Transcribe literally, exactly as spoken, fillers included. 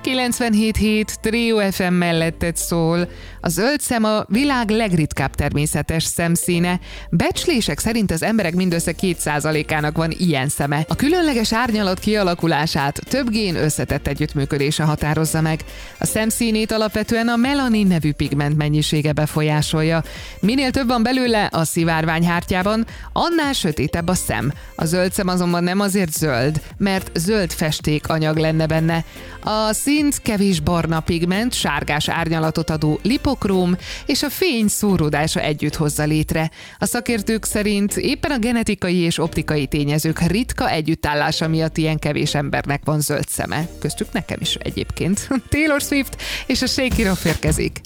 kilencvenhét hét Trio ef em melletted szól. A zöld szem a világ legritkább természetes szemszíne. Becslések szerint az emberek mindössze két százalékának van ilyen szeme. A különleges árnyalat kialakulását több gén összetett együttműködése határozza meg. A szemszínét alapvetően a melanin nevű pigment mennyisége befolyásolja. Minél több van belőle a szivárványhártyában, annál sötétebb a szem. A zöld szem azonban nem azért zöld, mert zöld festékanyag lenne benne. A színt kevés barna pigment, sárgás árnyalatot adó lipokróm és a fény szóródása együtt hozza létre. A szakértők szerint éppen a genetikai és optikai tényezők ritka együttállása miatt ilyen kevés embernek van zöld szeme. Köztük nekem is egyébként. Taylor Swift és a Shake It Off érkezik.